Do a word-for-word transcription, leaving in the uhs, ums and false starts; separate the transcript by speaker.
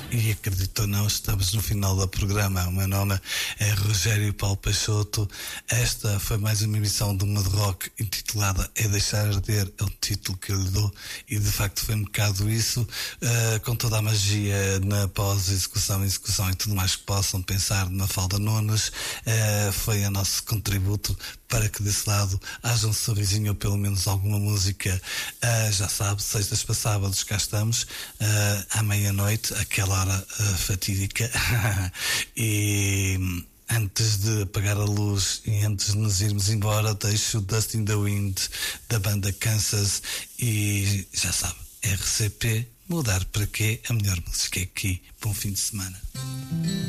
Speaker 1: E acredito ou não, estamos no final do programa. O meu nome é Rogério Paulo Peixoto. Esta foi mais uma emissão do Mood Rock intitulada É Deixar Arder, é o título que eu lhe dou, e de facto foi um bocado isso, uh, com toda a magia na pós-execução, execução e tudo mais que possam pensar na Mafalda Nunes. Uh, foi o nosso contributo para que desse lado haja um sorrisinho ou pelo menos alguma música. Uh, já sabe, sextas para sábados cá estamos, uh, à meia-noite, aquela hora uh, fatídica. E antes de apagar a luz e antes de nos irmos embora, deixo Dust in the Wind da banda Kansas. E já sabe, R C P, mudar para quê? A melhor música é aqui. Bom fim de semana.